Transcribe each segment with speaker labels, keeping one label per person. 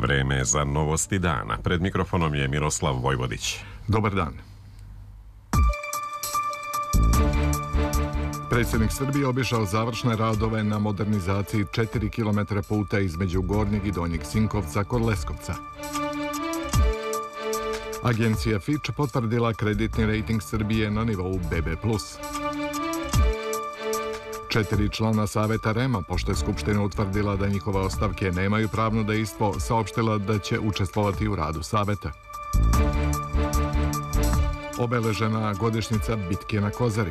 Speaker 1: Vreme za novosti dana. Pred mikrofonom je Miroslav Vojvodić.
Speaker 2: Dobar dan. Predsjednik Srbije obišao završne radove na modernizaciji 4 km puta između Gornjeg i Donjeg Sinkovca kod Leskovca. Agencija Fitch potvrdila kreditni rejting Srbije na nivou BB+. 4 člana Saveta REM-a, pošto je Skupština utvrdila da njihove ostavke nemaju pravno dejstvo, saopštila da će učestvovati u radu Saveta. Obeležena godišnjica bitke na Kozari.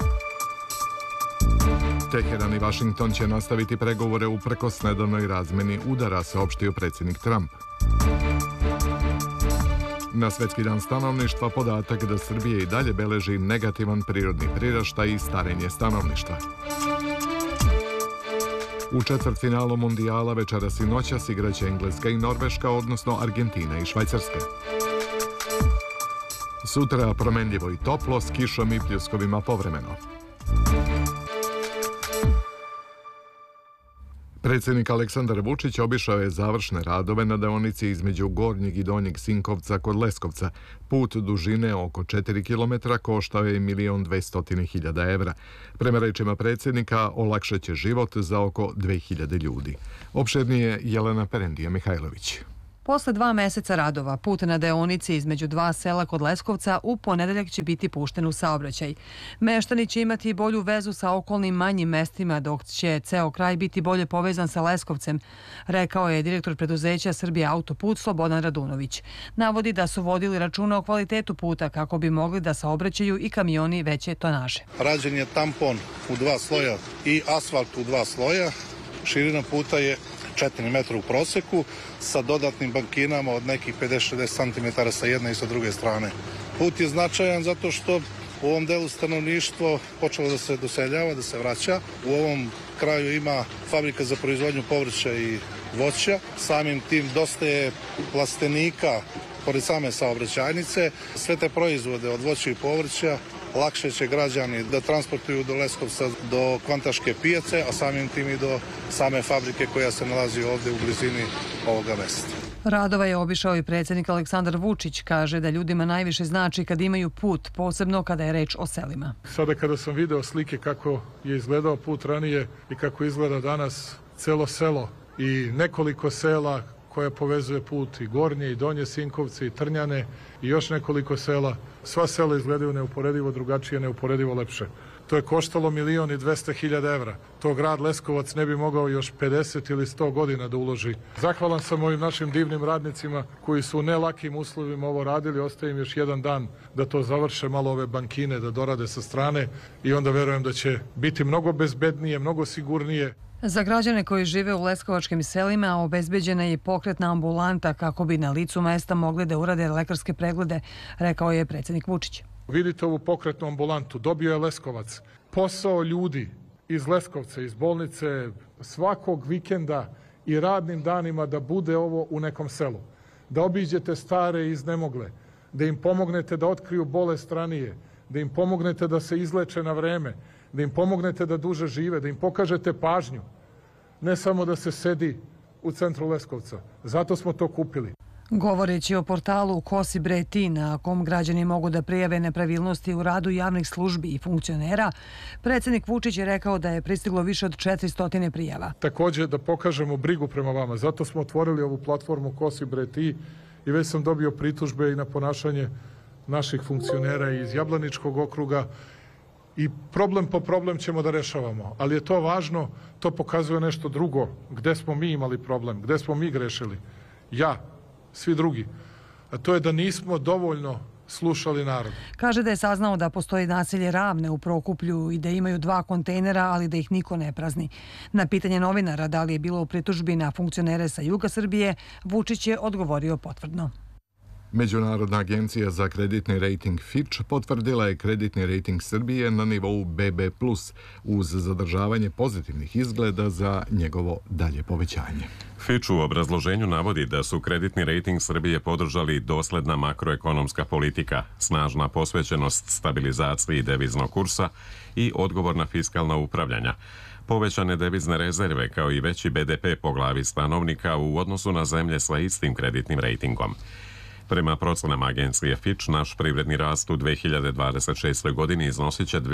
Speaker 2: Teheran i Vašington će nastaviti pregovore uprkos nedavnoj razmeni udara, saopštio predsjednik Trump. Na Svetski dan stanovništva podatak da Srbija i dalje beleži negativan prirodni priraštaj i starenje stanovništva. U četvrtfinalu mundijala večeras i noćas igraće Engleska i Norveška, odnosno Argentina i Švajcarska. Sutra promenljivo i toplo s kišom i pljuskovima povremeno. Predsjednik Aleksandar Vučić obišao je završne radove na deonici između Gornjeg i Donjeg Sinkovca kod Leskovca. Put dužine oko 4 km koštao je 1.200.000 evra. Prema rečima predsjednika, olakšaće život za oko 2000 ljudi. Opširnije Jelena Perendija Mihajlović.
Speaker 3: Posle 2 meseca radova, put na deonici između 2 sela kod Leskovca u ponedeljak će biti pušten u saobraćaj. Meštani će imati bolju vezu sa okolnim manjim mestima, dok će ceo kraj biti bolje povezan sa Leskovcem, rekao je direktor preduzeća Srbija Autoput Slobodan Radunović. Navodi da su vodili računa o kvalitetu puta kako bi mogli da saobraćaju i kamioni veće tonaže.
Speaker 4: Rađen je tampon u 2 sloja i asfalt u 2 sloja. Širina puta je 4 metra u proseku sa dodatnim bankinama od nekih 50-60 cm sa jedne i sa druge strane. Put je značajan zato što u ovom delu stanovništvo počelo da se doseljava, da se vraća. U ovom kraju ima fabrika za proizvodnju povrća i voća. Samim tim dosta je plastenika pored same saobraćajnice. Sve te proizvode od voća i povrća lakše će građani da transportuju do Leskovca, do Kvantaške pijace, a samim tim i do same fabrike koja se nalazi ovdje u blizini ovoga mesta.
Speaker 3: Radova je obišao i predsjednik Aleksandar Vučić. Kaže da ljudima najviše znači kad imaju put, posebno kada je reč o selima.
Speaker 5: Sada kada sam video slike kako je izgledao put ranije i kako izgleda danas celo selo i nekoliko sela koja povezuje put i Gornje i Donje Sinkovce i Trnjane i još nekoliko sela. Sva sela izgledaju neuporedivo drugačije, neuporedivo lepše. To je koštalo 1.200.000 evra. To grad Leskovac ne bi mogao još 50 ili 100 godina da uloži. Zahvalan sam ovim našim divnim radnicima koji su u nelakim uslovima ovo radili. Ostaje im još jedan dan da to završe, malo ove bankine da dorade sa strane i onda verujem da će biti mnogo bezbednije, mnogo sigurnije.
Speaker 3: Za građane koji žive u leskovačkim selima obezbeđena je pokretna ambulanta kako bi na licu mesta mogli da urade lekarske preglede, rekao je predsjednik Vučić.
Speaker 5: Vidite ovu pokretnu ambulantu, dobio je Leskovac. Posao ljudi iz Leskovca, iz bolnice, svakog vikenda i radnim danima da bude ovo u nekom selu. Da obiđete stare i iznemogle, da im pomognete da otkriju bolest ranije, da im pomognete da se izleče na vreme, da im pomognete da duže žive, da im pokažete pažnju. Ne samo da se sedi u centru Leskovca. Zato smo to kupili.
Speaker 3: Govoreći o portalu Kosi bre ti, na kom građani mogu da prijave nepravilnosti u radu javnih službi i funkcionera, predsjednik Vučić je rekao da je pristiglo više od 400 prijava.
Speaker 5: Također da pokažemo brigu prema vama. Zato smo otvorili ovu platformu Kosi bre ti i već sam dobio pritužbe i na ponašanje naših funkcionera iz Jablaničkog okruga. I problem po problem ćemo da rešavamo, ali je to važno, to pokazuje nešto drugo, gde smo mi imali problem, gde smo mi grešili, ja, svi drugi, a to je da nismo dovoljno slušali narod.
Speaker 3: Kaže da je saznao da postoji naselje Ravne u Prokuplju i da imaju 2 kontejnera, ali da ih niko ne prazni. Na pitanje novinara da li je bilo u pritužbi na funkcionere sa juga Srbije, Vučić je odgovorio potvrdno.
Speaker 2: Međunarodna agencija za kreditni rejting Fitch potvrdila je kreditni rejting Srbije na nivou BB+, uz zadržavanje pozitivnih izgleda za njegovo dalje povećanje.
Speaker 1: Fitch u obrazloženju navodi da su kreditni rejting Srbije podržali dosledna makroekonomska politika, snažna posvećenost stabilizaciji deviznog kursa i odgovorna fiskalna upravljanja. povećane devizne rezerve kao i veći BDP po glavi stanovnika u odnosu na zemlje sa istim kreditnim rejtingom. Prema procenama agencije Fitch, naš privredni rast u 2026. godini iznosit će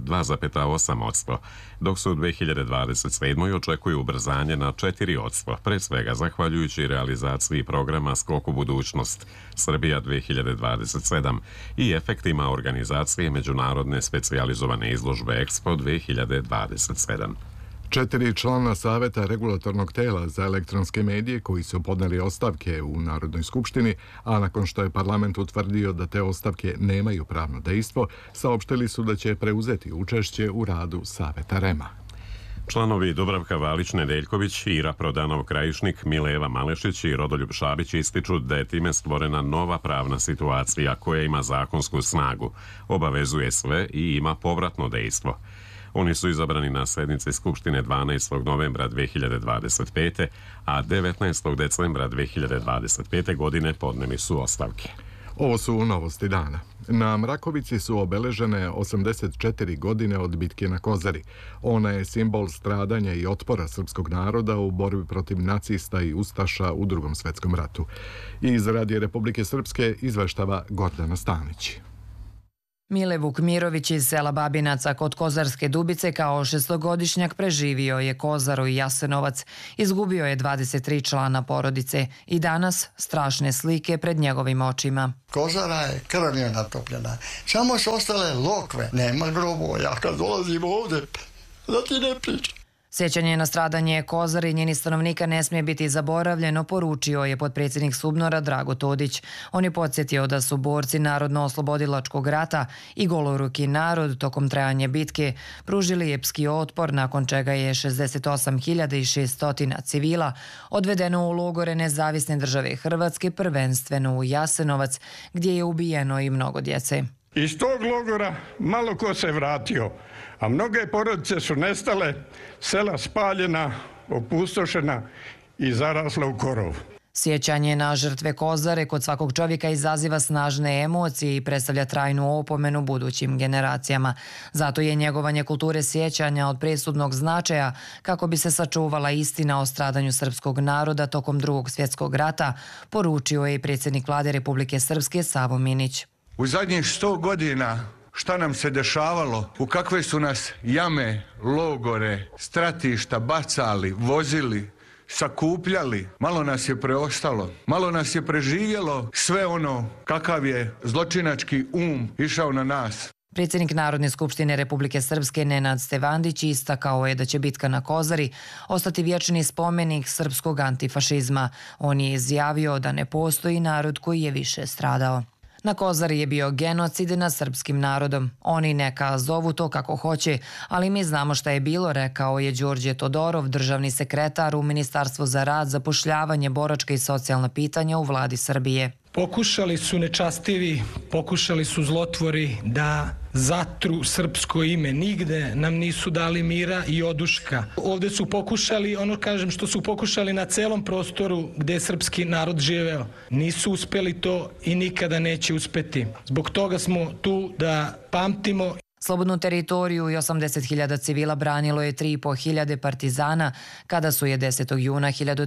Speaker 1: 2,8%, dok se u 2027. očekuju ubrzanje na 4%, pre svega zahvaljujući realizaciji programa Skok u budućnost Srbija 2027 i efektima organizacije međunarodne specijalizovane izložbe Expo 2027.
Speaker 2: 4 člana Saveta regulatornog tela za elektronske medije koji su podneli ostavke u Narodnoj skupštini, a nakon što je parlament utvrdio da te ostavke nemaju pravno dejstvo, saopštili su da će preuzeti učešće u radu Saveta REM-a.
Speaker 1: Članovi Dubravka Valić-Nedeljković, Ira Prodanov-Krajišnik, Mileva Malešić i Rodoljub Šabić ističu da je time stvorena nova pravna situacija koja ima zakonsku snagu, obavezuje sve i ima povratno dejstvo. Oni su izabrani na sednici Skupštine 12. novembra 2025. a 19. decembra 2025. godine podneli su ostavke.
Speaker 2: Ovo su novosti dana. Na Mrakovici su obeležene 84 godine od bitke na Kozari. Ona je simbol stradanja i otpora srpskog naroda u borbi protiv nacista i ustaša u Drugom svetskom ratu. Iz Radija Republike Srpske izveštava Gordana Stanić.
Speaker 6: Mile Vukmirović iz sela Babinaca kod Kozarske Dubice kao 6-godišnjak preživio je Kozaru i Jasenovac, izgubio je 23 člana porodice i danas strašne slike pred njegovim očima.
Speaker 7: Kozara je krvnje natopljena, samo su ostale lokve, nema grobova, ja kad dolazim ovde, da ti ne pričam.
Speaker 6: Sjećanje na stradanje Kozare i njenih stanovnika ne smije biti zaboravljeno, poručio je potpredsjednik SUBNOR-a Drago Todić. On je podsjetio da su borci Narodno-oslobodilačkog rata i goloruki narod tokom trajanja bitke pružili epski otpor, nakon čega je 68.600 civila odvedeno u logore Nezavisne države Hrvatske, prvenstveno u Jasenovac, gdje je ubijeno i mnogo djece.
Speaker 8: Iz tog logora malo ko se vratio, a mnoge porodice su nestale, sela spaljena, opustošena i zarasla u korov.
Speaker 6: Sjećanje na žrtve Kozare kod svakog čovjeka izaziva snažne emocije i predstavlja trajnu opomenu budućim generacijama. Zato je njegovanje kulture sjećanja od presudnog značaja kako bi se sačuvala istina o stradanju srpskog naroda tokom Drugog svjetskog rata, poručio je i predsjednik Vlade Republike Srpske Savo Minić.
Speaker 9: U zadnjih 100 godina šta nam se dešavalo, u kakve su nas jame, logore, stratišta bacali, vozili, sakupljali, malo nas je preostalo, malo nas je preživjelo sve ono kakav je zločinački išao na nas.
Speaker 6: Predsjednik Narodne skupštine Republike Srpske Nenad Stevandić istakao je da će bitka na Kozari ostati vječni spomenik srpskog antifašizma. On je izjavio da ne postoji narod koji je više stradao. Na Kozari je bio genocid nad srpskim narodom. Oni neka zovu to kako hoće, ali mi znamo šta je bilo, rekao je Đorđe Todorov, državni sekretar u Ministarstvu za rad, zapošljavanje, boračka i socijalna pitanja u Vladi Srbije.
Speaker 10: Pokušali su nečastivi, pokušali su zlotvori da zatru srpsko ime. Nigde nam nisu dali mira i oduška. Ovdje su pokušali, što su pokušali na celom prostoru gdje je srpski narod živeo. Nisu uspjeli to i nikada neće uspjeti. Zbog toga smo tu da pamtimo.
Speaker 6: Slobodnu teritoriju i 80.000 civila branilo je 3.500 partizana kada su je 10. juna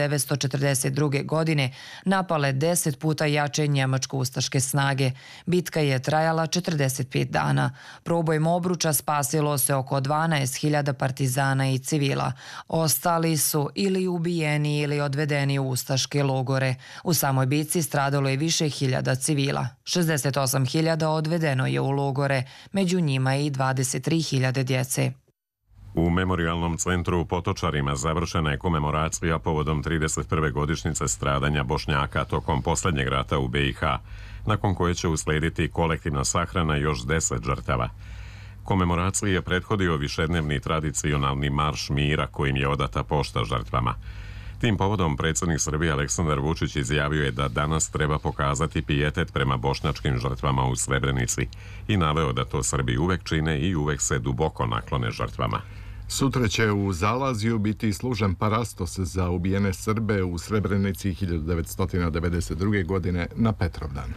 Speaker 6: 1942. godine napale 10 puta jače njemačko-ustaške snage. Bitka je trajala 45 dana. Probojem obruča spasilo se oko 12.000 partizana i civila. Ostali su ili ubijeni ili odvedeni u ustaške logore. U samoj bitci stradalo je više hiljada civila. 68.000 odvedeno je u logore, među njima i 23.000 djece.
Speaker 1: U Memorialnom centru u Potočarima završena je komemoracija povodom 31. godišnjice stradanja Bošnjaka tokom posljednjeg rata u BiH, nakon koje će uslijediti kolektivna sahrana još 10 žrtava. Komemoraciji je prethodio višednevni tradicionalni marš mira kojim je odata pošta žrtvama. Tim povodom predsjednik Srbije Aleksandar Vučić izjavio je da danas treba pokazati pijetet prema bošnjačkim žrtvama u Srebrenici i naveo da to Srbi uvek čine i uvek se duboko naklone žrtvama.
Speaker 2: Sutra će u Zalaziju biti služen parastos za ubijene Srbe u Srebrenici 1992. godine na Petrovdan.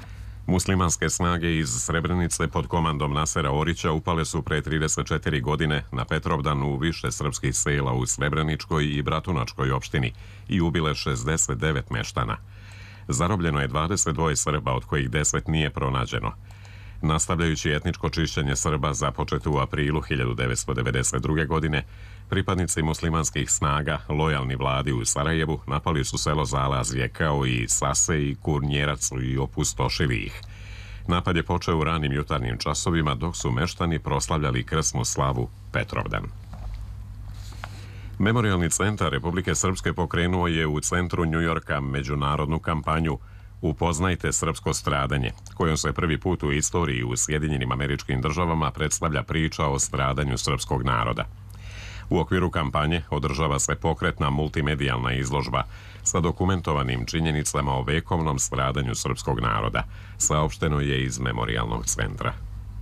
Speaker 1: Muslimanske snage iz Srebrenice pod komandom Nasera Orića upale su pre 34 godine na Petrovdan u više srpskih sela u Srebreničkoj i Bratunačkoj opštini i ubile 69 meštana. Zarobljeno je 22 Srba, od kojih 10 nije pronađeno. Nastavljajući etničko čišćenje Srba započeto u aprilu 1992. godine, pripadnici muslimanskih snaga, lojalni vladi u Sarajevu, napali su selo Zalazje kao i Sase i Kurnjerac i opustošili ih. Napad je počeo u ranim jutarnjim časovima dok su meštani proslavljali krsnu slavu Petrovdan. Memorialni centar Republike Srpske pokrenuo je u centru Njujorka međunarodnu kampanju Upoznajte srpsko stradanje, kojom se prvi put u istoriji u Sjedinjenim Američkim Državama predstavlja priča o stradanju srpskog naroda. U okviru kampanje održava se pokretna multimedijalna izložba sa dokumentovanim činjenicama o vekovnom stradanju srpskog naroda, saopšteno je iz Memorialnog centra.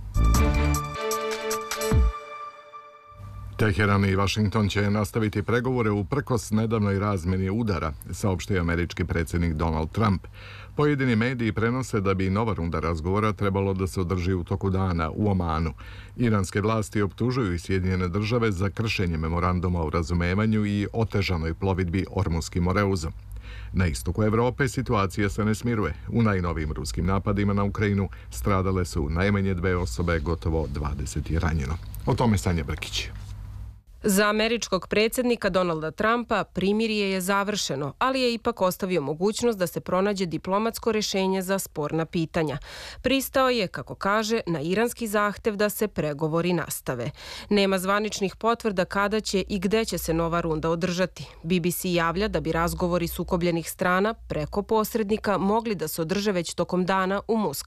Speaker 2: Teheran i Vašington će nastaviti pregovore uprkos nedavnoj razmeni udara, saopštio američki predsjednik Donald Trump. Pojedini mediji prenose da bi nova runda razgovora trebalo da se održi u toku dana u Omanu. Iranske vlasti optužuju i Sjedinjene države za kršenje memoranduma o razumevanju i otežanoj plovidbi Ormuskim moreuzom. Na istoku Evrope situacija se ne smiruje. U najnovijim ruskim napadima na Ukrajinu stradale su najmanje 2 osobe, gotovo 20 je ranjeno. O tome Sanja Brkić.
Speaker 11: Za američkog predsjednika Donalda Trumpa primirje je završeno, ali je ipak ostavio mogućnost da se pronađe diplomatsko rješenje za sporna pitanja. Pristao je, kako kaže, na iranski zahtev da se pregovori nastave. Nema zvaničnih potvrda kada će i gde će se nova runda održati. BBC javlja da bi razgovori sukobljenih strana preko posrednika mogli da se održe već tokom dana u Moskvi.